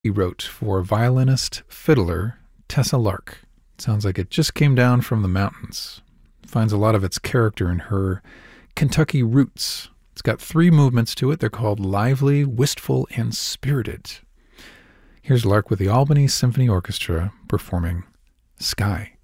he wrote for violinist, fiddler Tessa Lark. It sounds like it just came down from the mountains. It finds a lot of its character in her Kentucky roots. It's got 3 movements to it. They're called lively, wistful, and spirited. Here's Lark with the Albany Symphony Orchestra performing Sky.